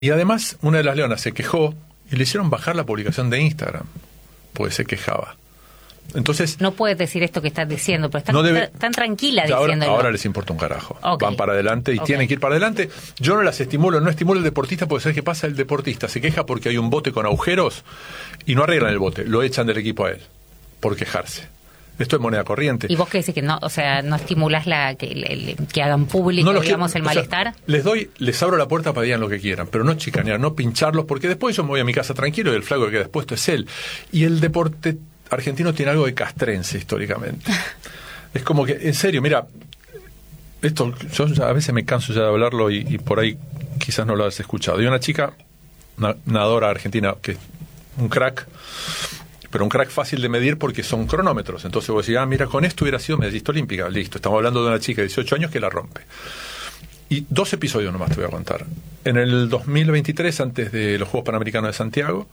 Y además, una de las leonas se quejó y le hicieron bajar la publicación de Instagram, porque se quejaba. Entonces, no puedes decir esto que estás diciendo, pero estás no tan tranquila ahora, diciéndolo. ahora les importa un carajo. Okay. Van para adelante y tienen que ir para adelante. Yo no las estimulo, no estimulo al deportista, porque ¿sabes qué pasa? El deportista se queja porque hay un bote con agujeros y no arreglan el bote, lo echan del equipo a él por quejarse. Esto es moneda corriente. ¿Y vos qué decís? Que no, o sea, no estimulás que hagan público, digamos, el malestar. Les abro la puerta para que digan lo que quieran, pero no chicanear, no pincharlos, porque después yo me voy a mi casa tranquilo y el flaco que queda expuesto es él. Y el deporte argentino tiene algo de castrense históricamente. Es como que, en serio, mira, esto yo a veces me canso ya de hablarlo y por ahí quizás no lo has escuchado. Hay una chica, una nadadora argentina, que es un crack, pero un crack fácil de medir porque son cronómetros. Entonces vos decís, mira, con esto hubiera sido medallista olímpica. Listo, estamos hablando de una chica de 18 años que la rompe. Y 2 episodios nomás te voy a contar. En el 2023, antes de los Juegos Panamericanos de Santiago,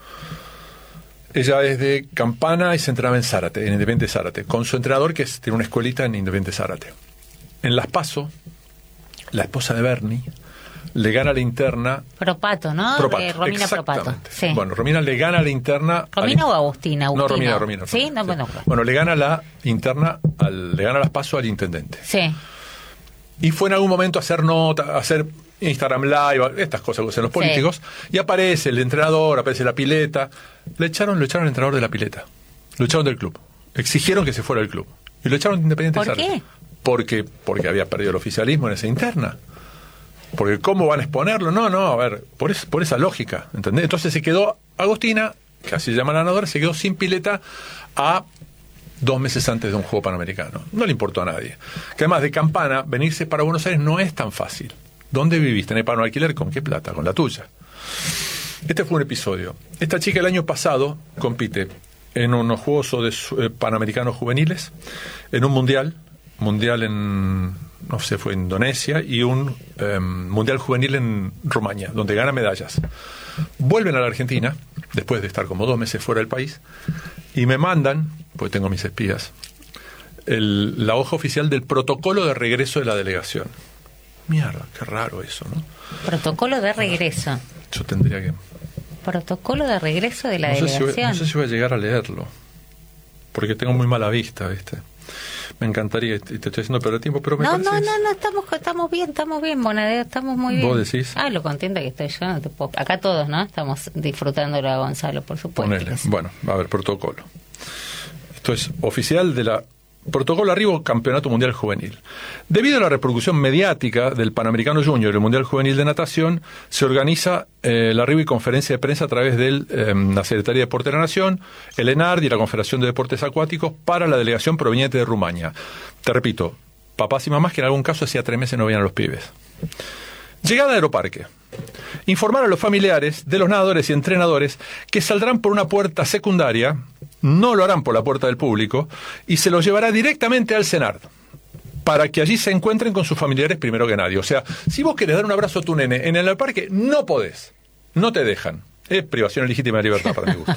ella es de Campana y se entrenaba en Zárate, en Independiente Zárate, con su entrenador que tiene una escuelita en Independiente Zárate. En Las Paso, la esposa de Bernie le gana la interna. Propato, ¿no? Romina Propato. Sí. Bueno, Romina le gana la interna. ¿Romina o Agustina? No, Romina. Sí, no, bueno. Bueno, le gana la interna, le gana las pasos al intendente. Sí. Y fue en algún momento a hacer nota, a hacer Instagram Live, estas cosas que hacen los políticos, sí. Y aparece el entrenador, aparece la pileta. Lo echaron al entrenador de la pileta. Lo echaron del club. Exigieron que se fuera del club. Y lo echaron de Independiente Zárate. ¿Por qué? Porque había perdido el oficialismo en esa interna. Porque ¿cómo van a exponerlo? No, a ver, por esa lógica, ¿entendés? Entonces se quedó Agustina, que así se llama la nadadora, se quedó sin pileta a 2 meses antes de un Juego Panamericano. No le importó a nadie. Que además de Campana, venirse para Buenos Aires no es tan fácil. ¿Dónde viviste? ¿Tenés para un alquiler? ¿Con qué plata? Con la tuya. Este fue un episodio. Esta chica el año pasado compite en unos Juegos Panamericanos juveniles, en un mundial en, no sé, fue Indonesia, y un mundial juvenil en Rumania, donde gana medallas. Vuelven a la Argentina, después de estar como 2 meses fuera del país, y me mandan, porque tengo mis espías, la hoja oficial del protocolo de regreso de la delegación. Mierda, qué raro eso, ¿no? Protocolo de regreso. Yo tendría que... Protocolo de regreso de la delegación. No sé si voy a llegar a leerlo, porque tengo muy mala vista, ¿viste? Me encantaría, y te estoy diciendo perder tiempo, pero no, estamos bien, Bonadeo, estamos muy bien. ¿Vos decís? Lo contenta que estoy yo, no te puedo... Acá todos, ¿no? Estamos disfrutándolo a Gonzalo, por supuesto. Ponele. Bueno, a ver, protocolo. Esto es oficial de la... Protocolo Arribo Campeonato Mundial Juvenil. Debido a la repercusión mediática del Panamericano Junior y el Mundial Juvenil de Natación, se organiza el arribo y conferencia de prensa a través de la Secretaría de Deporte de la Nación, el ENARD y la Confederación de Deportes Acuáticos para la delegación proveniente de Rumania. Te repito, papás y mamás que en algún caso hacía 3 meses no veían a los pibes. Llegada a Aeroparque. Informar a los familiares de los nadadores y entrenadores que saldrán por una puerta secundaria, no lo harán por la puerta del público, y se los llevará directamente al CENARD, para que allí se encuentren con sus familiares primero que nadie. O sea, si vos querés dar un abrazo a tu nene en el parque, no podés, no te dejan. Es privación legítima de libertad para mi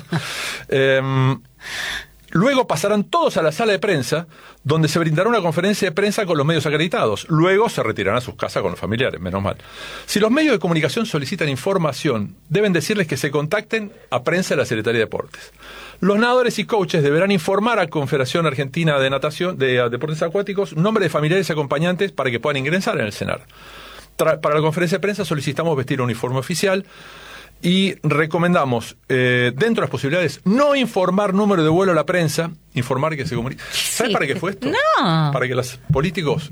gusto. Luego pasarán todos a la sala de prensa, donde se brindará una conferencia de prensa con los medios acreditados. Luego se retirarán a sus casas con los familiares, menos mal. Si los medios de comunicación solicitan información, deben decirles que se contacten a prensa de la Secretaría de Deportes. Los nadadores y coaches deberán informar a Confederación Argentina de Natación, de Deportes Acuáticos, nombre de familiares y acompañantes para que puedan ingresar en el CENAR. Para la conferencia de prensa solicitamos vestir un uniforme oficial. Y recomendamos, dentro de las posibilidades, no informar número de vuelo a la prensa, informar que se comunica. ¿Sabes para qué fue esto? No. Para que los políticos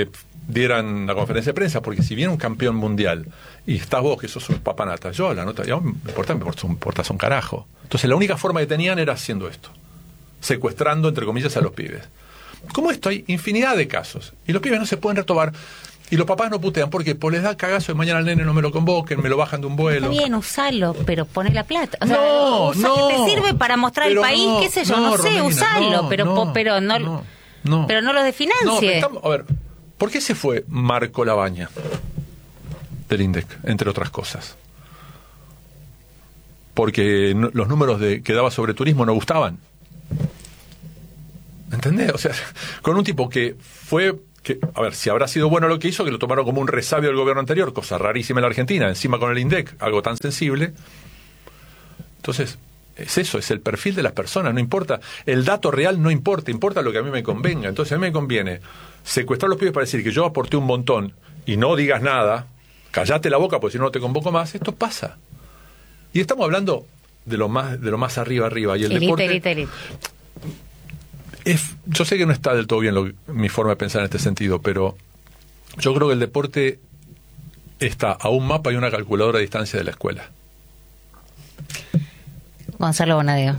dieran la conferencia de prensa, porque si viene un campeón mundial y estás vos, que sos un papanata, yo la nota, me importas un carajo. Entonces la única forma que tenían era haciendo esto, secuestrando, entre comillas, a los pibes. Como esto hay infinidad de casos, y los pibes no se pueden retomar. Y los papás no putean, porque les da cagazo de mañana al nene no me lo convoquen, me lo bajan de un vuelo. Está bien, usalo, pero poné la plata. O sea, no. ¿te sirve para mostrar el país? ¿Qué sé yo? No sé, Romina, usalo, pero no lo desfinancie. A ver, ¿por qué se fue Marco Labaña del INDEC, entre otras cosas? Porque los números que daba sobre turismo no gustaban. ¿Entendés? O sea, con un tipo que fue que, a ver, si habrá sido bueno lo que hizo, que lo tomaron como un resabio del gobierno anterior, cosa rarísima en la Argentina, encima con el INDEC, algo tan sensible. Entonces, es eso, es el perfil de las personas, no importa, el dato real no importa, importa lo que a mí me convenga. Entonces a mí me conviene secuestrar a los pibes para decir que yo aporté un montón y no digas nada, callate la boca porque si no, no te convoco más. Esto pasa. Y estamos hablando de lo más arriba. Y el deporte... Yo sé que no está del todo bien mi forma de pensar en este sentido, pero yo creo que el deporte está a un mapa y una calculadora a distancia de la escuela. Gonzalo Bonadeo.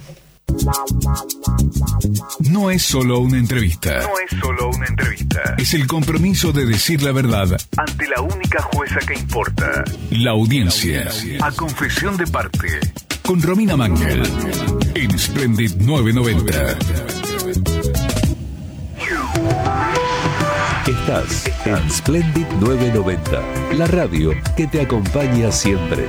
No es solo una entrevista. Es el compromiso de decir la verdad ante la única jueza que importa. La audiencia. A confesión de parte. Con Romina Mangel. En Splendid 990. Estás en Splendid 990. La radio que te acompaña siempre.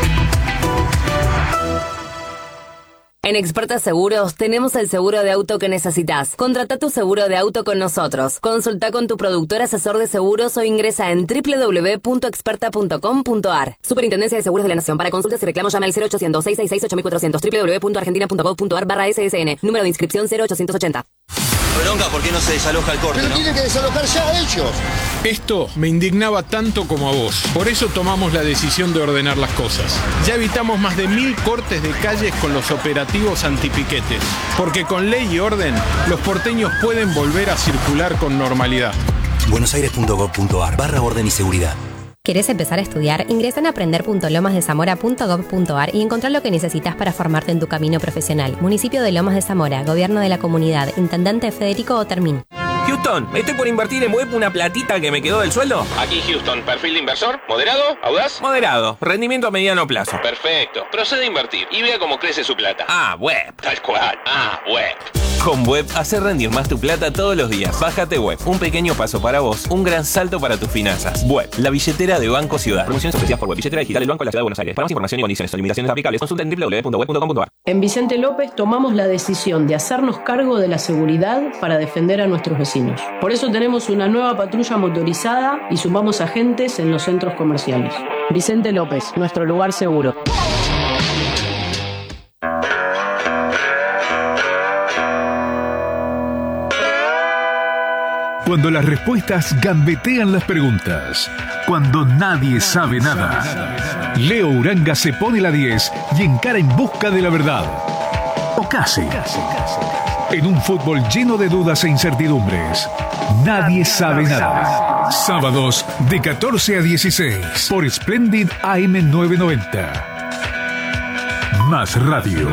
En Experta Seguros tenemos el seguro de auto que necesitas. Contrata tu seguro de auto con nosotros. Consulta con tu productor asesor de seguros o ingresa en www.experta.com.ar. Superintendencia de Seguros de la Nación. Para consultas y reclamos llama al 0800-666-8400 www.argentina.gov.ar/SSN. Número de inscripción 0880. Bronca, ¿por qué no se desaloja el corte? Pero tienen que desalojar ya ellos. Esto me indignaba tanto como a vos. Por eso tomamos la decisión de ordenar las cosas. Ya evitamos más de 1000 cortes de calles con los operativos antipiquetes. Porque con ley y orden, los porteños pueden volver a circular con normalidad. buenosaires.gov.ar/orden y seguridad. ¿Querés empezar a estudiar? Ingresa en aprender.lomasdezamora.gov.ar y encontrá lo que necesitas para formarte en tu camino profesional. Municipio de Lomas de Zamora, Gobierno de la Comunidad, Intendente Federico Otermín. Houston, estoy por invertir en web una platita que me quedó del sueldo. Aquí Houston, perfil de inversor, moderado, audaz. Moderado, rendimiento a mediano plazo. Perfecto, procede a invertir y vea cómo crece su plata. Web. Tal cual, web. Con Web, hacer rendir más tu plata todos los días. Bájate Web, un pequeño paso para vos, un gran salto para tus finanzas. Web, la billetera de Banco Ciudad. Promociones ofrecidas por Web, billetera digital del Banco de la Ciudad de Buenos Aires. Para más información y condiciones o limitaciones aplicables, consulta en www.web.com.ar. En Vicente López tomamos la decisión de hacernos cargo de la seguridad para defender a nuestros vecinos. Por eso tenemos una nueva patrulla motorizada y sumamos agentes en los centros comerciales. Vicente López, nuestro lugar seguro. Cuando las respuestas gambetean las preguntas. Cuando nadie sabe nada. Leo Uranga se pone la 10 y encara en busca de la verdad. O casi. En un fútbol lleno de dudas e incertidumbres. Nadie sabe nada. Sábados de 14 a 16 por Splendid AM 990. Más radio.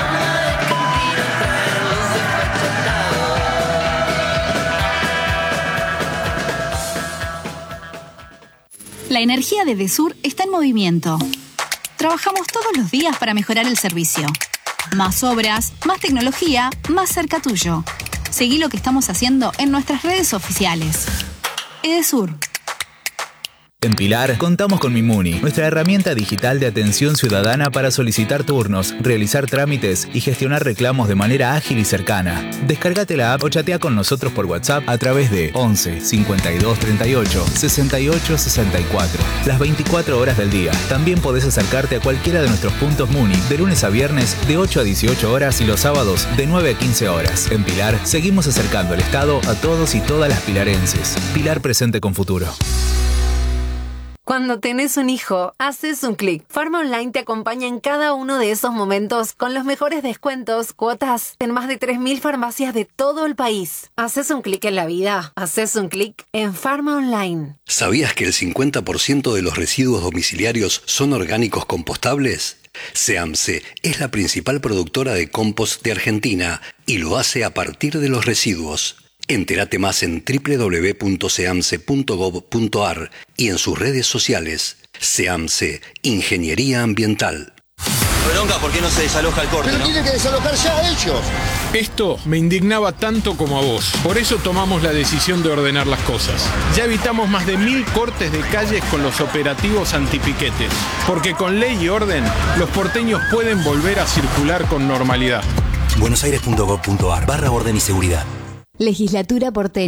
La energía de Edesur está en movimiento. Trabajamos todos los días para mejorar el servicio. Más obras, más tecnología, más cerca tuyo. Seguí lo que estamos haciendo en nuestras redes oficiales. Edesur. En Pilar, contamos con Mimuni, nuestra herramienta digital de atención ciudadana para solicitar turnos, realizar trámites y gestionar reclamos de manera ágil y cercana. Descárgate la app o chatea con nosotros por WhatsApp a través de 11 52 38 68 64. Las 24 horas del día. También podés acercarte a cualquiera de nuestros puntos Muni de lunes a viernes de 8 a 18 horas y los sábados de 9 a 15 horas. En Pilar, seguimos acercando el Estado a todos y todas las pilarenses. Pilar presente con futuro. Cuando tenés un hijo, haces un clic. Pharma Online te acompaña en cada uno de esos momentos con los mejores descuentos, cuotas en más de 3.000 farmacias de todo el país. Haces un clic en la vida. Haces un clic en Pharma Online. ¿Sabías que el 50% de los residuos domiciliarios son orgánicos compostables? SEAMSE es la principal productora de compost de Argentina y lo hace a partir de los residuos. Entérate más en www.seamse.gov.ar y en sus redes sociales. SEAMSE, Ingeniería Ambiental. Bronca, ¿por qué no se desaloja el corte? Pero tienen que desalojar ya ellos. Esto me indignaba tanto como a vos. Por eso tomamos la decisión de ordenar las cosas. Ya evitamos más de 1000 cortes de calles con los operativos antipiquetes. Porque con ley y orden, los porteños pueden volver a circular con normalidad. buenosaires.gov.ar/orden y seguridad. Legislatura porteña.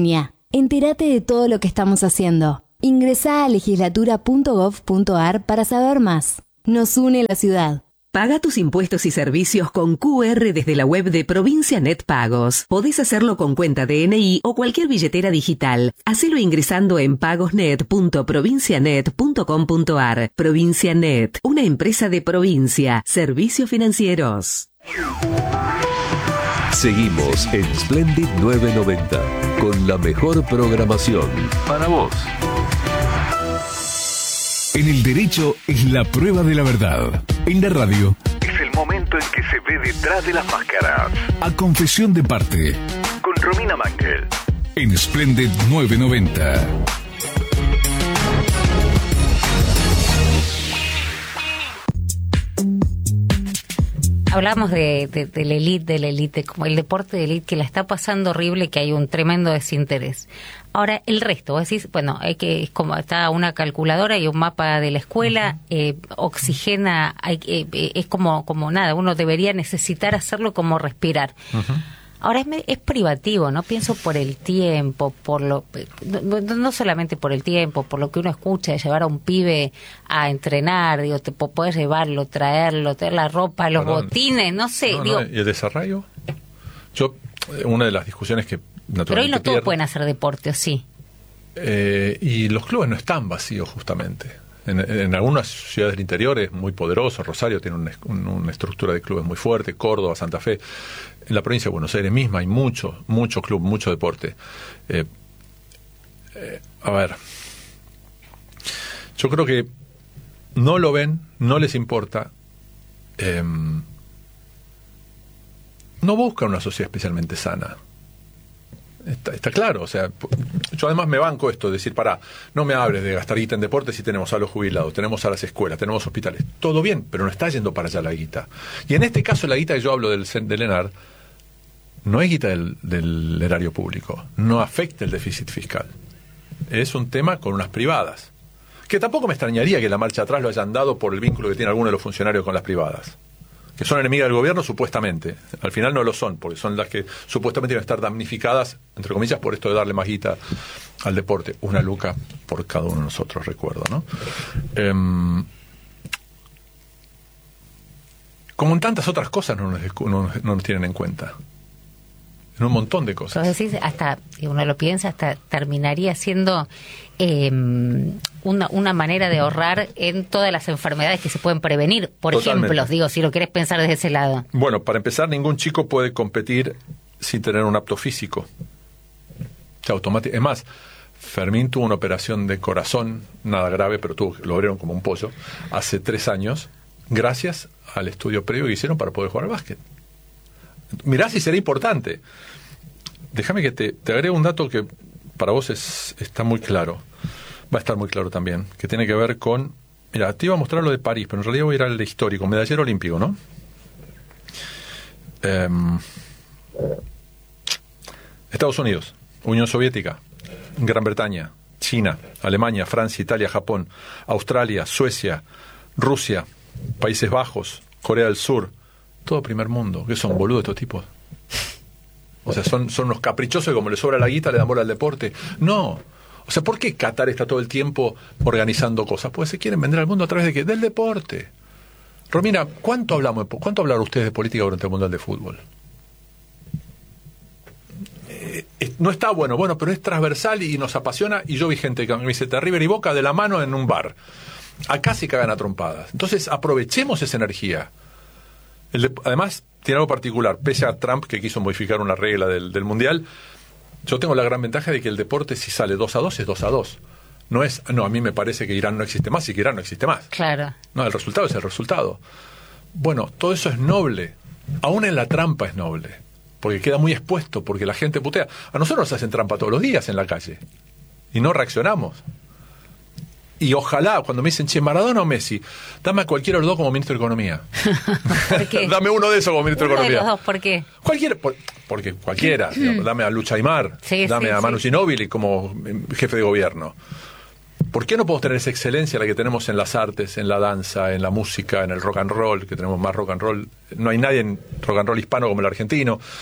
Entérate de todo lo que estamos haciendo. Ingresá a legislatura.gov.ar para saber más. Nos une la ciudad. Paga tus impuestos y servicios con QR desde la web de Provincia Net Pagos. Podés hacerlo con cuenta DNI o cualquier billetera digital. Hacelo ingresando en pagosnet.provincianet.com.ar. Provincia Net, una empresa de provincia. Servicios financieros. Seguimos en Splendid 990 con la mejor programación para vos. En el derecho es la prueba de la verdad. En la radio es el momento en que se ve detrás de las máscaras. A confesión de parte. Con Romina Mangel. En Splendid 990. Hablamos de la élite, como el deporte de élite que la está pasando horrible, que hay un tremendo desinterés. Ahora, el resto, vos decís, bueno, es como está una calculadora y un mapa de la escuela, oxigena, es como nada, uno debería necesitar hacerlo como respirar. Ahora es privativo, ¿no? Pienso por el tiempo, no solamente por el tiempo, por lo que uno escucha de llevar a un pibe a entrenar, digo, te podés llevarlo, traer la ropa, los botines, no sé. Digo, ¿y el desarrollo? Una de las discusiones que naturalmente pero hoy no todos pueden hacer deporte, ¿o sí? Y los clubes no están vacíos, justamente. En algunas ciudades del interior es muy poderoso. Rosario tiene una estructura de clubes muy fuerte, Córdoba, Santa Fe. En la provincia de Buenos Aires misma hay mucho club, mucho deporte. A ver, yo creo que no lo ven, no les importa. No buscan una sociedad especialmente sana. Está claro, o sea, yo además me banco esto, de decir, no me hables de gastar guita en deportes si tenemos a los jubilados, tenemos a las escuelas, tenemos hospitales, todo bien, pero no está yendo para allá la guita. Y en este caso la guita que yo hablo del ENAR no es guita del erario público, no afecta el déficit fiscal. Es un tema con unas privadas, que tampoco me extrañaría que la marcha atrás lo hayan dado por el vínculo que tiene alguno de los funcionarios con las privadas, que son enemigas del gobierno supuestamente. Al final no lo son, porque son las que supuestamente iban a estar damnificadas, entre comillas, por esto de darle más guita al deporte. 1 luca por cada uno de nosotros, recuerdo, ¿no? Como en tantas otras cosas no nos tienen en cuenta. En un montón de cosas. Entonces decís, hasta, uno lo piensa, hasta terminaría siendo una manera de ahorrar en todas las enfermedades que se pueden prevenir. Por ejemplo, digo, si lo querés pensar desde ese lado. Bueno, para empezar, ningún chico puede competir sin tener un apto físico. Es más, Fermín tuvo una operación de corazón, nada grave, pero lo abrieron como un pollo, hace 3 años, gracias al estudio previo que hicieron para poder jugar al básquet. Mirá si será importante. Déjame que te agrego un dato que para vos está muy claro. Va a estar muy claro también. Que tiene que ver con... Mira, te iba a mostrar lo de París, pero en realidad voy a ir al de histórico. Medallero olímpico, ¿no? Estados Unidos, Unión Soviética, Gran Bretaña, China, Alemania, Francia, Italia, Japón, Australia, Suecia, Rusia, Países Bajos, Corea del Sur. Todo primer mundo. ¿Qué son, boludos estos tipos? O sea, son unos caprichosos que como les sobra la guita le dan bola al deporte. No. O sea, ¿por qué Qatar está todo el tiempo organizando cosas? Pues se quieren vender al mundo a través del deporte. Romina, ¿cuánto hablaron ustedes de política durante el Mundial de Fútbol? No está bueno, pero es transversal y nos apasiona. Y yo vi gente que me dice River y Boca de la mano en un bar. Acá se cagan a trompadas. Entonces aprovechemos esa energía. Además, tiene algo particular. Pese a Trump, que quiso modificar una regla del Mundial, yo tengo la gran ventaja de que el deporte, si sale 2-2, es 2-2. No, a mí me parece que Irán no existe más y que Irán no existe más. Claro. No, el resultado es el resultado. Bueno, todo eso es noble. Aún en la trampa es noble. Porque queda muy expuesto, porque la gente putea. A nosotros nos hacen trampa todos los días en la calle. Y no reaccionamos. Y ojalá, cuando me dicen, Maradona o Messi, dame a cualquiera de los dos como ministro de Economía. ¿Por qué? Dame uno de esos como ministro de Economía. De los dos, ¿por qué? Porque cualquiera. Dame a Lucha Aymar, dame a Manu Ginóbili como jefe de gobierno. ¿Por qué no podemos tener esa excelencia la que tenemos en las artes, en la danza, en la música, en el rock and roll, que tenemos más rock and roll? No hay nadie en rock and roll hispano como el argentino.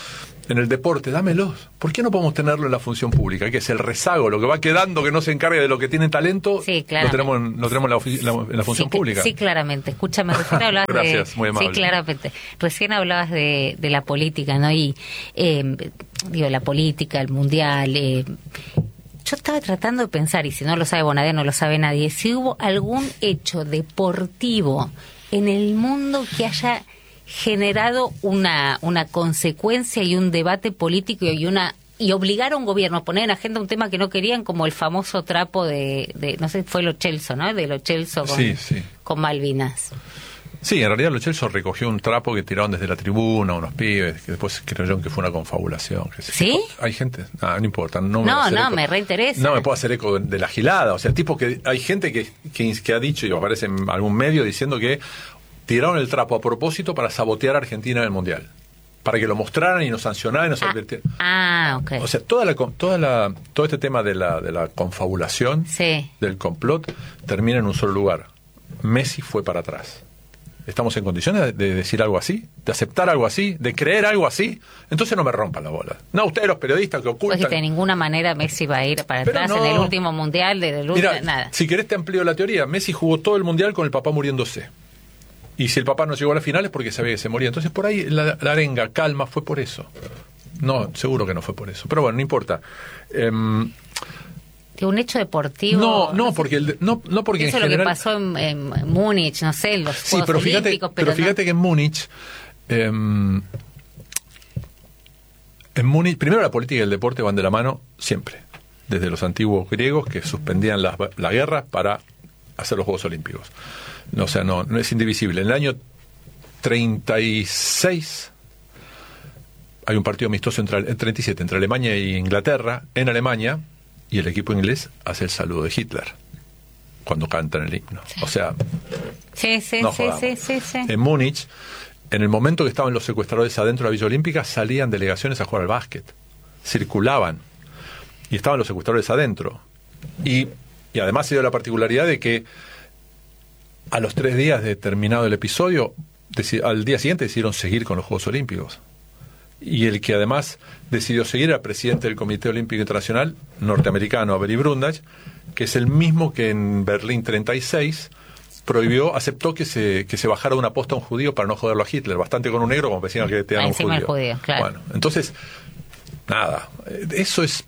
en el deporte, dámelos. ¿Por qué no podemos tenerlo en la función pública? Que es el rezago, lo que va quedando, que no se encargue de lo que tiene talento, lo tenemos en la función pública. Sí, claramente. Escúchame, recién hablabas Gracias, muy amable. Sí, claramente. Recién hablabas de la política, ¿no? Y, la política, el mundial... Yo estaba tratando de pensar, y si no lo sabe Bonadía, no lo sabe nadie, si hubo algún hecho deportivo en el mundo que haya generado una consecuencia y un debate político y obligar a un gobierno a poner en agenda un tema que no querían, como el famoso trapo de no sé, fue Lo Celso, ¿no? De Lo Celso con Malvinas. Sí, en realidad Lo Celso recogió un trapo que tiraron desde la tribuna unos pibes, que después creyeron que fue una confabulación. ¿Sí? Hay gente, no importa. No, me reinteresa. No me puedo hacer eco de la gilada. O sea, tipo que hay gente que ha dicho, y aparece en algún medio diciendo que tiraron el trapo a propósito para sabotear a Argentina en el Mundial. Para que lo mostraran y nos sancionaran y nos advirtieran. Ok. O sea, todo este tema de la confabulación, del complot, termina en un solo lugar. Messi fue para atrás. ¿Estamos en condiciones de decir algo así? ¿De aceptar algo así? ¿De creer algo así? Entonces no me rompan la bola. No, ustedes los periodistas que ocultan... Pues de ninguna manera Messi va a ir para atrás en el último mundial, nada. Si querés te amplío la teoría. Messi jugó todo el mundial con el papá muriéndose. Y si el papá no llegó a la final es porque sabía que se moría. Entonces por ahí la arenga, calma, fue por eso. No, seguro que no fue por eso. Pero bueno, no importa. Un hecho deportivo. No, porque porque eso en general... es lo que pasó en Múnich, no sé, en los Juegos Olímpicos. Pero fíjate que en Múnich, primero la política y el deporte van de la mano siempre. Desde los antiguos griegos que suspendían la guerra para hacer los Juegos Olímpicos. O sea, no es indivisible. En el año 36 hay un partido amistoso en 37 entre Alemania e Inglaterra. En Alemania... Y el equipo inglés hace el saludo de Hitler cuando cantan el himno. O sea, sí. En Múnich, en el momento que estaban los secuestradores adentro de la Villa Olímpica, salían delegaciones a jugar al básquet. Circulaban. Y estaban los secuestradores adentro. Y además se dio la particularidad de que a los 3 días de terminado el episodio, al día siguiente decidieron seguir con los Juegos Olímpicos. Y el que además decidió seguir era el presidente del Comité Olímpico Internacional norteamericano, Avery Brundage, que es el mismo que en Berlín 36 aceptó que se bajara de una posta a un judío para no joderlo a Hitler, bastante con un negro como decían que te dan un judío. El judío, claro. Bueno, entonces, nada, eso es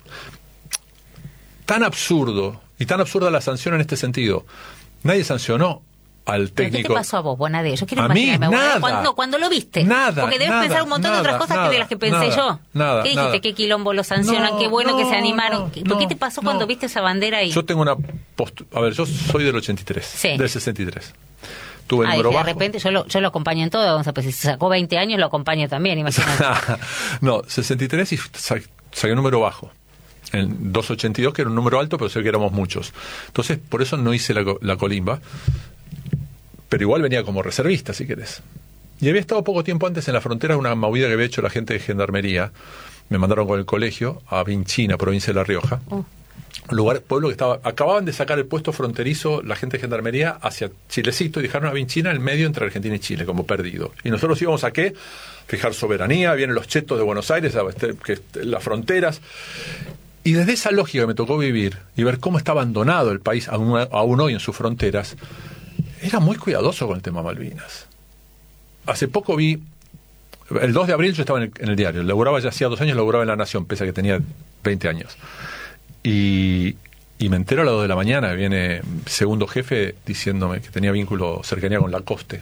tan absurdo y tan absurda la sanción en este sentido. Nadie sancionó al técnico. ¿Pero qué te pasó a vos, Bonadía? Yo quiero a mí, imaginarme. nada. ¿Cuándo lo viste? Nada. Porque debes pensar un montón de otras cosas que de las que pensé yo. Nada. ¿Qué dijiste? ¿Qué quilombo lo sancionan? Qué bueno que se animaron. ¿Por qué te pasó cuando viste esa bandera ahí? Yo tengo una a ver, yo soy del 83, del 63. Tuve el número bajo. De repente yo lo acompaño en todo, pues si se sacó 20 años lo acompaño también, imagínate. No, 63 y saqué un número bajo. En 282, que era un número alto, pero sé que éramos muchos. Entonces, por eso no hice la colimba. Pero igual venía como reservista, si querés. Y había estado poco tiempo antes en la frontera, una movida que había hecho la gente de Gendarmería. Me mandaron con el colegio a Vinchina, provincia de La Rioja. Pueblo que acababan de sacar el puesto fronterizo la gente de Gendarmería hacia Chilecito y dejaron a Vinchina en el medio entre Argentina y Chile, como perdido. Y nosotros íbamos a ¿qué? Fijar soberanía, vienen los chetos de Buenos Aires, las fronteras. Y desde esa lógica que me tocó vivir y ver cómo está abandonado el país aún hoy en sus fronteras, era muy cuidadoso con el tema Malvinas. Hace poco vi, el 2 de abril yo estaba en el diario, laburaba ya hacía 2 años, laburaba en La Nación, pese a que tenía 20 años. Y me entero a las 2 de la mañana, viene segundo jefe diciéndome que tenía vínculo, cercanía con Lacoste.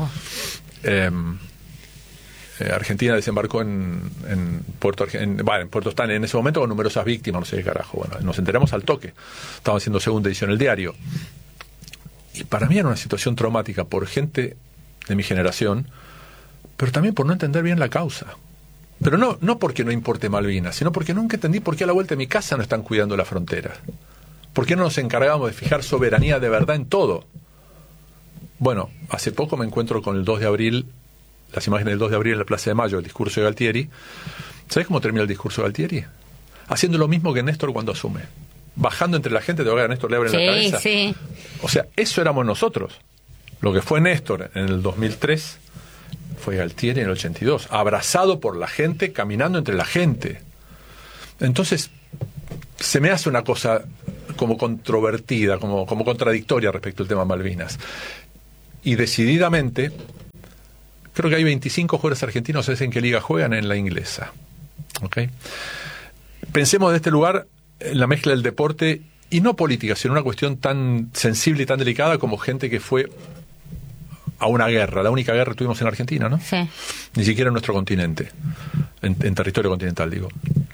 Argentina desembarcó en Puerto Están en ese momento con numerosas víctimas, no sé qué carajo. Bueno, nos enteramos al toque. Estaban haciendo segunda edición el diario. Y para mí era una situación traumática por gente de mi generación, pero también por no entender bien la causa. Pero no porque no importe Malvinas, sino porque nunca entendí por qué a la vuelta de mi casa no están cuidando las fronteras. ¿Por qué no nos encargamos de fijar soberanía de verdad en todo? Bueno, hace poco me encuentro con el 2 de abril, las imágenes del 2 de abril en la Plaza de Mayo, el discurso de Galtieri. ¿Sabes cómo termina el discurso de Galtieri? Haciendo lo mismo que Néstor cuando asume. Bajando entre la gente, te va a Néstor le abre la cabeza. O sea, eso éramos nosotros. Lo que fue Néstor en el 2003 fue Galtieri en el 82, abrazado por la gente, caminando entre la gente. Entonces, se me hace una cosa como controvertida, como contradictoria respecto al tema Malvinas. Y decididamente, creo que hay 25 jugadores argentinos, ¿sabes en qué liga juegan? En la inglesa. ¿Okay? Pensemos de este lugar en la mezcla del deporte, y no política, sino una cuestión tan sensible y tan delicada como gente que fue a una guerra, la única guerra que tuvimos en Argentina, ¿no? Sí. Ni siquiera en nuestro continente, en territorio continental, digo.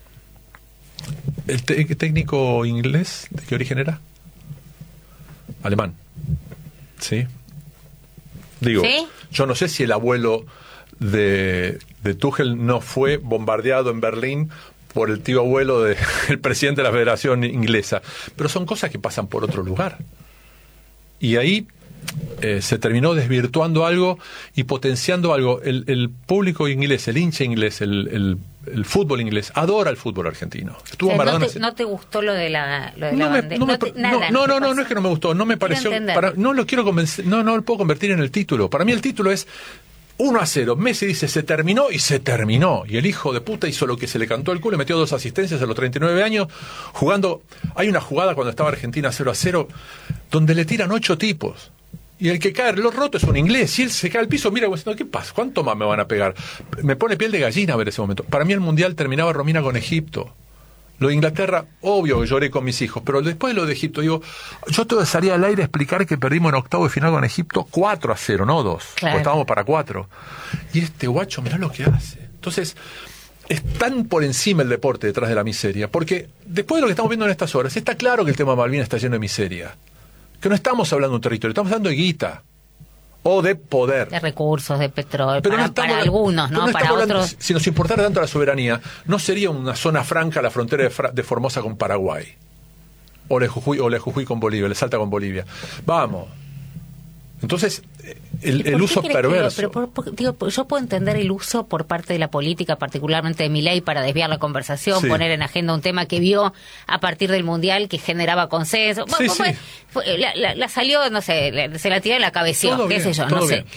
¿El técnico inglés de qué origen era? Alemán. ¿Sí? Digo, ¿sí? Yo no sé si el abuelo de Tuchel no fue bombardeado en Berlín por el tío abuelo del presidente de la Federación Inglesa, pero son cosas que pasan por otro lugar. Y ahí se terminó desvirtuando algo y potenciando algo. El público inglés, el hincha inglés, el fútbol inglés adora el fútbol argentino. Estuvo Maradona. ¿No te gustó lo de la bandera? No es que no me gustó, no me pareció. No lo quiero convencer, no lo puedo convertir en el título. Para mí el título es 1-0. Messi dice se terminó y se terminó. Y el hijo de puta hizo lo que se le cantó el culo y metió 2 asistencias a los 39 años jugando. Hay una jugada cuando estaba Argentina 0-0 donde le tiran 8 tipos. Y el que cae los roto es un inglés. Y él se cae al piso, mira, diciendo, ¿qué pasa? ¿Cuánto más me van a pegar? Me pone piel de gallina ver ese momento. Para mí el Mundial terminaba Romina con Egipto. Lo de Inglaterra, obvio que lloré con mis hijos, pero después de lo de Egipto, digo, yo te salía al aire a explicar que perdimos en octavo de final con Egipto 4-0, no 2. Claro. Porque estábamos para 4. Y este guacho, mirá lo que hace. Entonces, es tan por encima el deporte detrás de la miseria, porque después de lo que estamos viendo en estas horas, está claro que el tema Malvinas está lleno de miseria. Que no estamos hablando de un territorio, estamos hablando de guita o de poder. De recursos, de petróleo, para algunos, ¿no? Para otros. Si nos importara tanto la soberanía, no sería una zona franca la frontera de Formosa con Paraguay. O la Jujuy con Bolivia, le Salta con Bolivia. Vamos. Entonces, el uso perverso. Pero yo puedo entender el uso por parte de la política, particularmente de Milei, para desviar la conversación, sí. Poner en agenda un tema que vio a partir del Mundial que generaba consenso. Sí, la salió, no sé, se la tiró en la cabecilla, qué sé yo, no sé.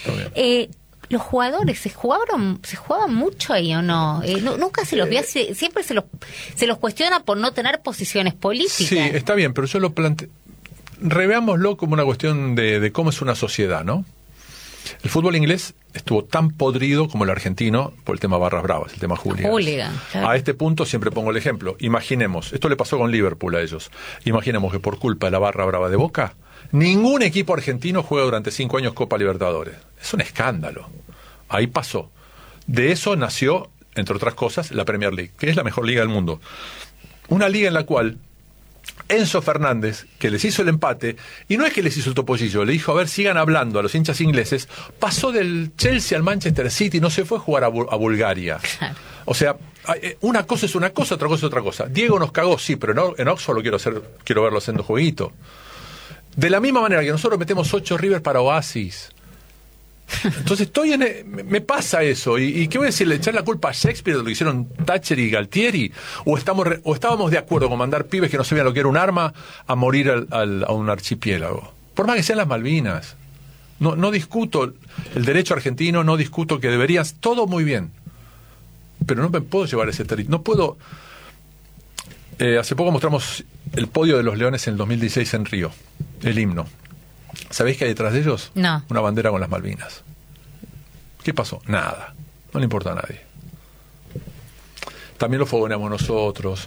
Los jugadores se jugaban mucho ahí o no, nunca se los ve, siempre se los cuestiona por no tener posiciones políticas. Sí, está bien, pero yo lo planteo. Reveámoslo como una cuestión de cómo es una sociedad, ¿no? El fútbol inglés estuvo tan podrido como el argentino por el tema barras bravas, el tema hooligan. Claro. A este punto siempre pongo el ejemplo. Imaginemos, esto le pasó con Liverpool a ellos. Imaginemos que por culpa de la barra brava de Boca, ningún equipo argentino juega durante 5 años Copa Libertadores. Es un escándalo. Ahí pasó. De eso nació, entre otras cosas, la Premier League, que es la mejor liga del mundo. Una liga en la cual Enzo Fernández, que les hizo el empate, y no es que les hizo el topollillo, le dijo, a ver, sigan hablando a los hinchas ingleses, pasó del Chelsea al Manchester City, no se fue a jugar a Bulgaria. O sea, una cosa es una cosa, otra cosa es otra cosa. Diego nos cagó, sí, pero en Oxford quiero verlo haciendo jueguito. De la misma manera que nosotros metemos 8 River para Oasis. Entonces me pasa eso. ¿Y qué voy a decirle? ¿Echar la culpa a Shakespeare de lo que hicieron Thatcher y Galtieri? ¿O estábamos de acuerdo con mandar pibes que no sabían lo que era un arma a morir a un archipiélago? Por más que sean las Malvinas. No discuto el derecho argentino, no discuto que deberías, todo muy bien. Pero no me puedo llevar ese territorio. No puedo. Hace poco mostramos el podio de los Leones en el 2016 en Río, el himno. ¿Sabéis qué hay detrás de ellos? No. Una bandera con las Malvinas. ¿Qué pasó? Nada. No le importa a nadie. También lo fogoneamos nosotros.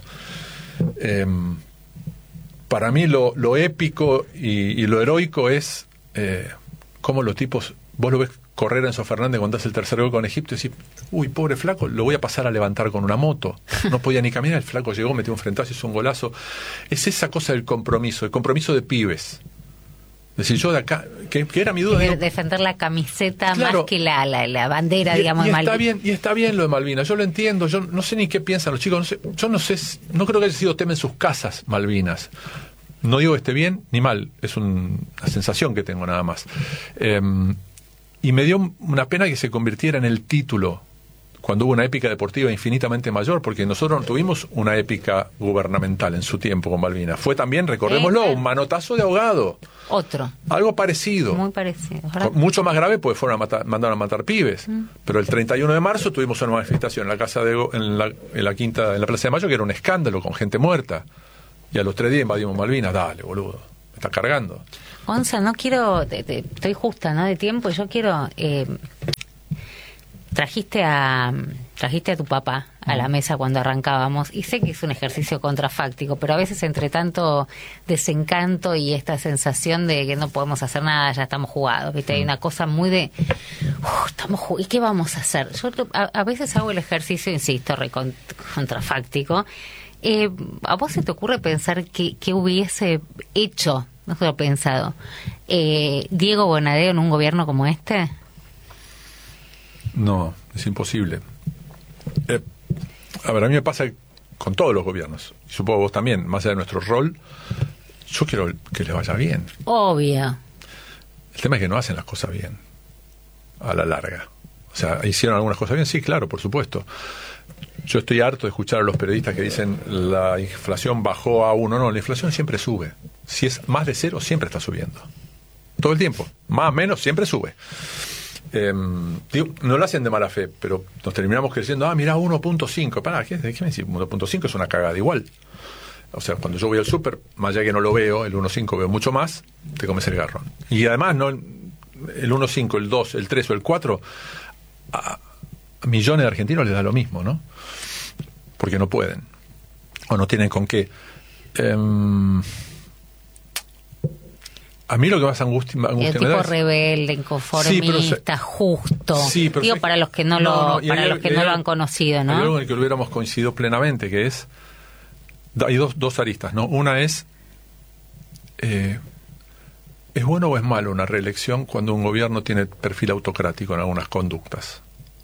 Para mí lo épico y lo heroico es cómo los tipos, vos lo ves correr a Enzo Fernández cuando hace el tercer gol con Egipto y decís, uy, pobre flaco, lo voy a pasar a levantar con una moto. No podía ni caminar, el flaco llegó, metió un frentazo, hizo un golazo. Es esa cosa del compromiso, el compromiso de pibes. Es decir, yo de acá, que era mi duda. Defender la camiseta, claro, más que la bandera, y, digamos, y está bien, y está bien lo de Malvinas, yo lo entiendo, yo no sé ni qué piensan los chicos, no creo que haya sido tema en sus casas Malvinas. No digo que esté bien ni mal, es una sensación que tengo nada más. Y me dio una pena que se convirtiera en el título cuando hubo una épica deportiva infinitamente mayor, porque nosotros no tuvimos una épica gubernamental en su tiempo con Malvinas. Fue también, recordémoslo, un manotazo de ahogado. Otro. Algo parecido. Muy parecido. Mucho más grave, porque mandaron a matar pibes. Pero el 31 de marzo tuvimos una manifestación en la casa en la Plaza de Mayo, que era un escándalo, con gente muerta. Y a los 3 días invadimos Malvinas. Dale, boludo. Me está cargando. Gonza, no quiero... estoy justa, ¿no? De tiempo. Yo quiero... Trajiste a tu papá a la mesa cuando arrancábamos, y sé que es un ejercicio contrafáctico, pero a veces entre tanto desencanto y esta sensación de que no podemos hacer nada, ya estamos jugados, ¿viste? Hay una cosa muy de ¿y qué vamos a hacer? Yo a veces hago el ejercicio, insisto, contrafáctico. ¿A vos se te ocurre pensar qué hubiese hecho, no se lo he pensado, Diego Bonadeo en un gobierno como este? No, es imposible. A ver, a mí me pasa con todos los gobiernos, y supongo vos también, más allá de nuestro rol, yo quiero que les vaya bien. Obvio. El tema es que no hacen las cosas bien, a la larga. O sea, ¿hicieron algunas cosas bien? Sí, claro, por supuesto. Yo estoy harto de escuchar a los periodistas que dicen la inflación bajó a 1. No, la inflación siempre sube. Si es más de 0, siempre está subiendo. Todo el tiempo. Más o menos, siempre sube. No lo hacen de mala fe, pero nos terminamos creciendo. Mirá, 1.5. Pará, ¿qué me decís? 1.5 es una cagada igual. O sea, cuando yo voy al súper, más allá que no lo veo, el 1.5 veo mucho más, te comes el garrón. Y además, no el 1.5, el 2, el 3 o el 4, a millones de argentinos les da lo mismo, ¿no? Porque no pueden. O no tienen con qué. A mí lo que más angustia me da tipo es... rebelde, inconformista, justo. Sí, digo, para los que no lo han conocido, ¿no? Hay algo en el que hubiéramos coincidido plenamente, que es... Hay dos aristas, ¿no? Una es... ¿es bueno o es malo una reelección cuando un gobierno tiene perfil autocrático en algunas conductas?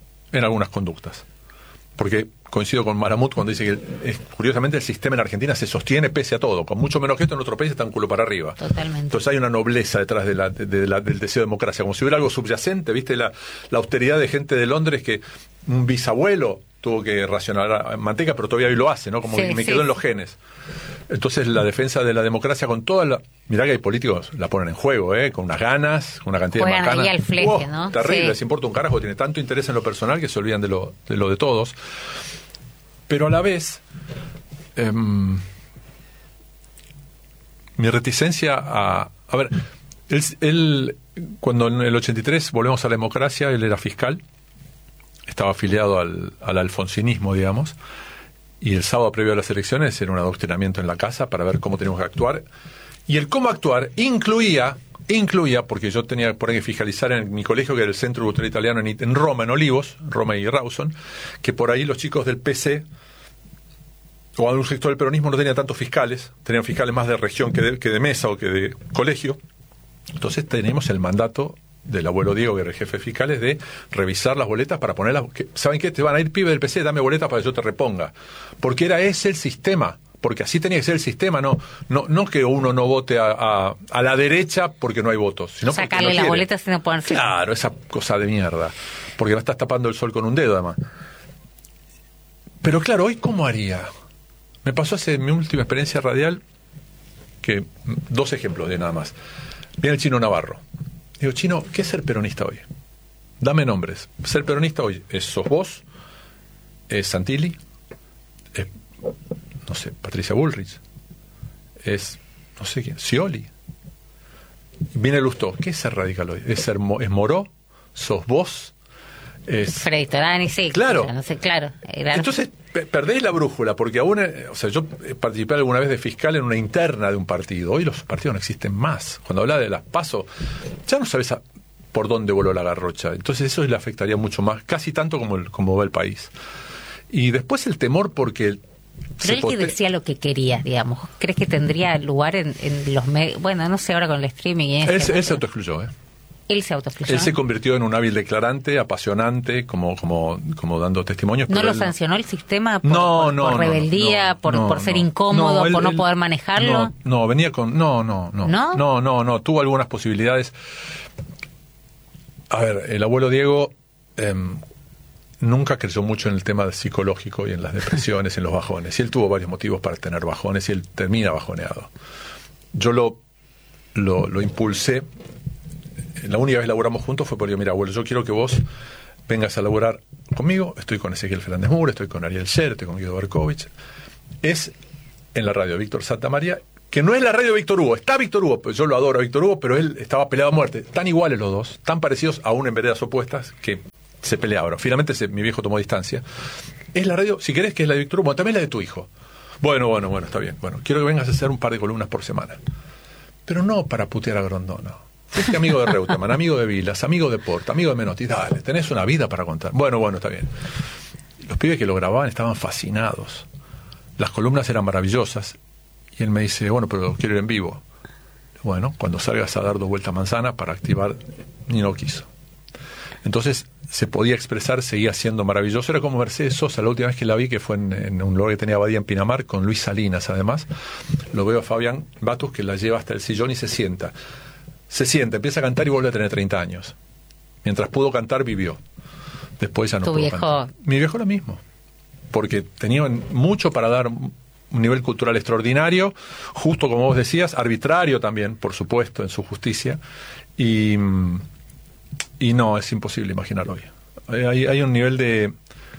Porque coincido con Maramut cuando dice que curiosamente el sistema en Argentina se sostiene pese a todo. Con mucho menos que esto en otro país está un culo para arriba. Totalmente. Entonces hay una nobleza detrás del deseo de democracia, como si hubiera algo subyacente, ¿viste? La austeridad de gente de Londres que un bisabuelo tuvo que racionar manteca, pero todavía hoy lo hace, ¿no? Como que me quedó en los genes. Entonces la defensa de la democracia con toda la... Mirá que hay políticos la ponen en juego, con unas ganas, con una cantidad de macanas. Ahí al fleje, ¿no? Terrible, les importa un carajo, tiene tanto interés en lo personal que se olvidan de lo de todos. Pero a la vez, mi reticencia a ver, él, cuando en el 83 volvemos a la democracia, él era fiscal, estaba afiliado al alfonsinismo, digamos, y el sábado previo a las elecciones era un adoctrinamiento en la casa para ver cómo teníamos que actuar, y el cómo actuar incluía, porque yo tenía por ahí que fiscalizar en mi colegio, que era el Centro Cultural Italiano en Roma, en Olivos, Roma y Rawson, que por ahí los chicos del PC o algún sector del peronismo no tenían tantos fiscales, tenían fiscales más de región que de mesa o que de colegio. Entonces tenemos el mandato del abuelo Diego, que era el jefe de fiscales, de revisar las boletas para ponerlas. ¿Saben qué? Te van a ir, pibe del PC, dame boletas para que yo te reponga. Porque era ese el sistema. Porque así tenía que ser el sistema, no que uno no vote a la derecha porque no hay votos, sino sacarle las boletas sin ponerse. Claro, esa cosa de mierda, porque no estás tapando el sol con un dedo, además. Pero claro, hoy ¿cómo haría? Me pasó hace mi última experiencia radial, que 2 ejemplos de nada más. Viene el Chino Navarro. Digo, Chino, ¿qué es ser peronista hoy? Dame nombres. Ser peronista hoy sos vos, es Santilli, es, no sé, Patricia Bullrich, es, no sé quién, Scioli. Viene Lustó. ¿Qué es ser radical hoy? ¿Es Moró? ¿Sos vos? Es... Freddy Torani, sí. Claro. No sé, claro. Entonces, perdés la brújula, porque aún, o sea, yo participé alguna vez de fiscal en una interna de un partido. Hoy los partidos no existen más. Cuando habla de las PASO, ya no sabes por dónde voló la garrocha. Entonces eso le afectaría mucho más, casi tanto como va el país. Y después el temor porque... Pero él que decía lo que quería, digamos. ¿Crees que tendría lugar en los medios? Bueno, no sé, ahora con el streaming. Él se autoexcluyó, Él se autoexcluyó. Él se convirtió en un hábil declarante, apasionante, como dando testimonios. ¿No lo sancionó el sistema por rebeldía, por ser incómodo, por no poder manejarlo? No, venía con... No, tuvo algunas posibilidades. A ver, el abuelo Diego nunca creyó mucho en el tema psicológico y en las depresiones, en los bajones. Y él tuvo varios motivos para tener bajones y él termina bajoneado. Yo lo impulsé. La única vez que laburamos juntos fue porque, mira, abuelo, yo quiero que vos vengas a laburar conmigo. Estoy con Ezequiel Fernández Mura, estoy con Ariel Sher, estoy con Guido Berkovich. Es en la radio Víctor Santamaría, que no es la radio de Víctor Hugo. Está Víctor Hugo, pues yo lo adoro a Víctor Hugo, pero él estaba peleado a muerte. Tan iguales los dos, tan parecidos, aún en veredas opuestas, que se pelearon. Finalmente mi viejo tomó distancia. Es la radio, si querés, que es la de Víctor Hugo, también la de tu hijo. Bueno, está bien. Bueno, quiero que vengas a hacer un par de columnas por semana. Pero no para putear a Grondona. Fuiste amigo de Reutemann, amigo de Vilas, amigo de Porta, amigo de Menotti. Dale, tenés una vida para contar. Bueno, está bien. Los pibes que lo grababan estaban fascinados. Las columnas eran maravillosas. Y él me dice, bueno, pero quiero ir en vivo. Bueno, cuando salgas a dar 2 vueltas manzana para activar, ni no quiso. Entonces se podía expresar, seguía siendo maravilloso. Era como Mercedes Sosa, la última vez que la vi, que fue en un lugar que tenía Abadía en Pinamar, con Luis Salinas además. Lo veo a Fabián Batus, que la lleva hasta el sillón y se sienta. Empieza a cantar y vuelve a tener 30 años. Mientras pudo cantar, vivió. Después ya no pudo cantar. Mi viejo lo mismo. Porque tenía mucho para dar, un nivel cultural extraordinario, justo como vos decías, arbitrario también, por supuesto, en su justicia. Y no, es imposible imaginarlo hoy. Hay un nivel de...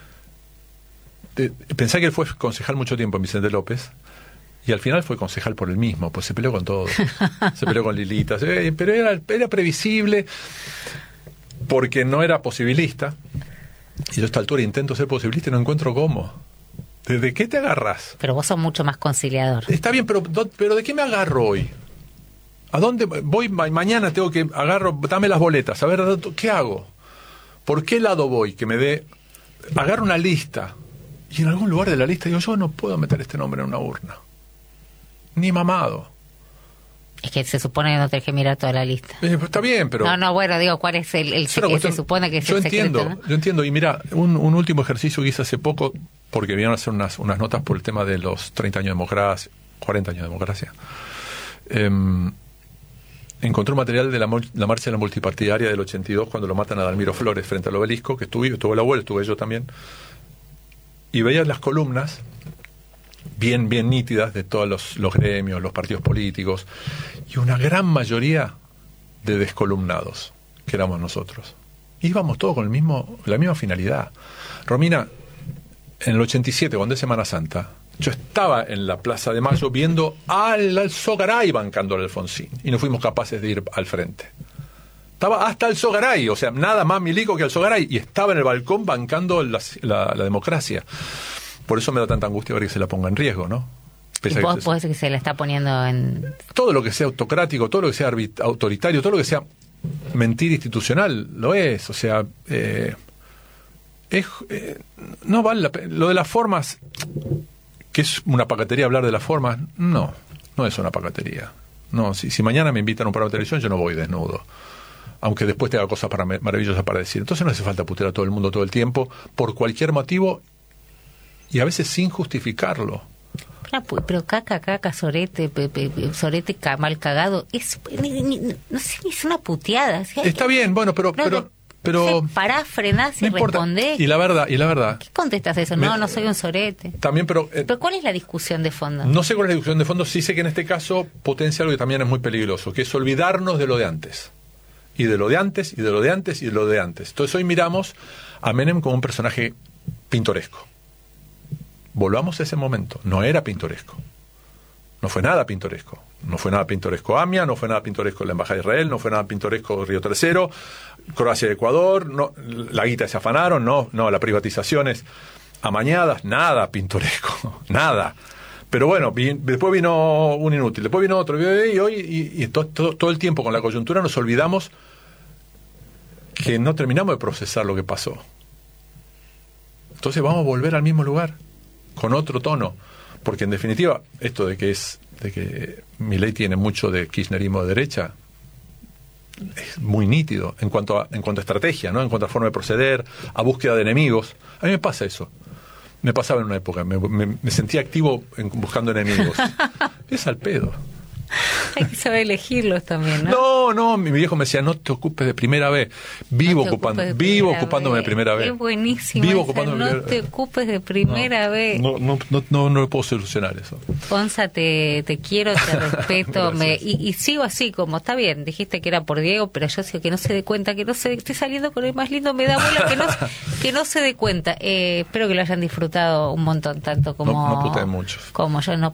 Pensá que él fue concejal mucho tiempo en Vicente López. Y al final fue concejal por él mismo, pues se peleó con todo. Se peleó con Lilita. Pero era previsible, porque no era posibilista. Y yo a esta altura intento ser posibilista y no encuentro cómo. ¿De qué te agarras? Pero vos sos mucho más conciliador. Está bien, pero ¿de qué me agarro hoy? ¿A dónde voy? Mañana tengo que dame las boletas. A ver, ¿qué hago? ¿Por qué lado voy? Que me dé... Agarro una lista. Y en algún lugar de la lista digo, yo no puedo meter este nombre en una urna. Ni mamado. Es que se supone que no tenés que mirar toda la lista. Está bien, pero... digo, ¿cuál es el que se supone que es el secreto? Yo entiendo, y mira, un último ejercicio que hice hace poco, porque vinieron a hacer unas notas por el tema de los 30 años de democracia, 40 años de democracia. Encontré un material de la marcha de la multipartidaria del 82, cuando lo matan a Dalmiro Flores frente al obelisco, que estuvo el abuelo, estuve yo también, y veías las columnas bien nítidas de todos los gremios, los partidos políticos, y una gran mayoría de descolumnados, que éramos nosotros. Íbamos todos con la misma finalidad. Romina, en el 87, cuando es Semana Santa, yo estaba en la Plaza de Mayo viendo al Alzogaray bancando al Alfonsín, y no fuimos capaces de ir al frente. Estaba hasta Alzogaray, o sea, nada más milico que Alzogaray, y estaba en el balcón bancando la democracia. Por eso me da tanta angustia ver que se la ponga en riesgo, ¿no? ¿Y vos podés decir que se la está poniendo en...? Todo lo que sea autocrático, todo lo que sea autoritario, todo lo que sea mentira institucional, lo es. O sea, no vale la pena. Lo de las formas, que es una pacatería hablar de las formas, no es una pacatería. No, si mañana me invitan a un programa de televisión, yo no voy desnudo. Aunque después tenga cosas maravillosas para decir. Entonces no hace falta putear a todo el mundo todo el tiempo, por cualquier motivo, y a veces sin justificarlo. Pero caca, sorete, mal cagado, no sé, es una puteada. Está bien, bueno, pero pará, frenás y respondés. Y la verdad. ¿Qué contestas eso? No soy un sorete. También, pero ¿cuál es la discusión de fondo? No sé cuál es la discusión de fondo, sí sé que en este caso potencia algo que también es muy peligroso, que es olvidarnos de lo de antes. Y de lo de antes, y de lo de antes, y de lo de antes. Entonces hoy miramos a Menem como un personaje pintoresco. Volvamos a ese momento. No era pintoresco. No fue nada pintoresco. No fue nada pintoresco AMIA, no fue nada pintoresco la Embajada de Israel, no fue nada pintoresco Río Tercero, Croacia y Ecuador, no, la guita se afanaron, no, las privatizaciones amañadas, nada pintoresco, nada. Pero bueno, después vino un inútil, después vino otro, y hoy todo el tiempo con la coyuntura nos olvidamos que no terminamos de procesar lo que pasó. Entonces vamos a volver al mismo lugar, con otro tono, porque en definitiva esto de que Milei tiene mucho de kirchnerismo de derecha es muy nítido en cuanto a estrategia, ¿no? En cuanto a forma de proceder, a búsqueda de enemigos. A mí me pasa eso. Me pasaba en una época, me sentía activo buscando enemigos. Es al pedo. Hay que saber elegirlos también, ¿no? No, mi viejo me decía, no te ocupes de primera vez. Vivo ocupándome de primera vez. Es buenísimo. No te ocupes de primera vez. No puedo solucionar eso. Ponza, te quiero, te respeto. Y sigo así, como está bien, dijiste que era por Diego, pero yo sigo que no se dé cuenta, que no se esté saliendo con el más lindo, me da bola que no se dé cuenta. Espero que lo hayan disfrutado un montón, tanto como... No puteé mucho. Como yo no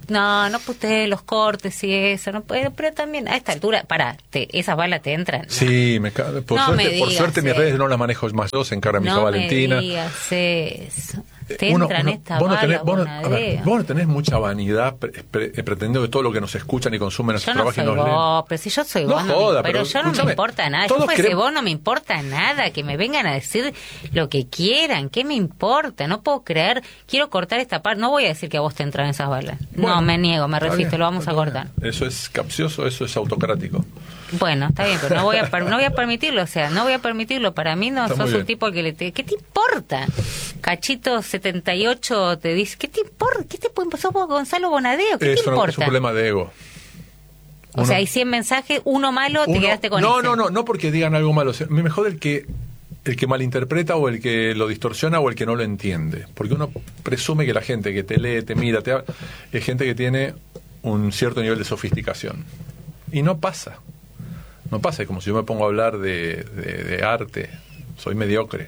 puteé los cortes y eso, pero también a esta altura, esas balas te entran. Sí, por suerte mis redes no las manejo más. Yo se encarga mi hija Valentina. No me digas eso. Te entran estas balas, vos no tenés mucha vanidad pretendiendo que todo lo que nos escuchan y consumen nuestro trabajo y nos leen. Pero si yo soy vos, pero yo no me importa nada. Yo fuese vos, no me importa nada. Que me vengan a decir lo que quieran. ¿Qué me importa? No puedo creer. Quiero cortar esta parte. No voy a decir que a vos te entran esas balas. Bueno, no, me niego, me resisto. Lo vamos a cortar. Eso es capcioso, eso es autocrático. Bueno, está bien, pero no voy a permitirlo, no voy a permitirlo. Para mí no sos un tipo que ¿qué te importa? Cachito 78 te dice, ¿qué te importa? ¿Qué te puede pasar por Gonzalo Bonadeo? ¿Qué te importa? Es un problema de ego. O sea, hay 100 mensajes, uno malo, te quedaste con ese. No porque digan algo malo. O sea, me jode el que malinterpreta o el que lo distorsiona o el que no lo entiende. Porque uno presume que la gente que te lee, te mira, te habla, es gente que tiene un cierto nivel de sofisticación. Y no pasa. No pasa, es como si yo me pongo a hablar de arte, soy mediocre.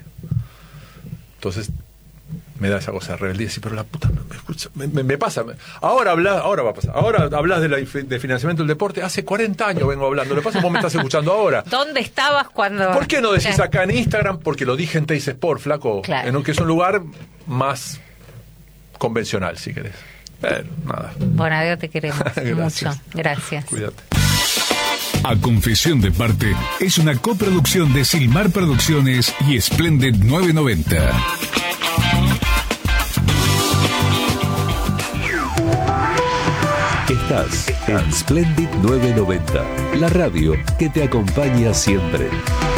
Entonces me da esa cosa de rebeldía, sí, pero la puta me pasa. Ahora va a pasar. Ahora hablas de financiamiento del deporte, hace 40 años vengo hablando, lo que pasa es que vos me estás escuchando ahora. ¿Dónde estabas cuando...? ¿Por qué no decís acá en Instagram? Porque lo dije en Teis Sport, flaco, que es un lugar más convencional, si querés. Pero nada. Bonadeo, te queremos mucho. Gracias. Cuídate. A Confesión de Parte es una coproducción de Silmar Producciones y Splendid 990. Estás en Splendid 990, la radio que te acompaña siempre.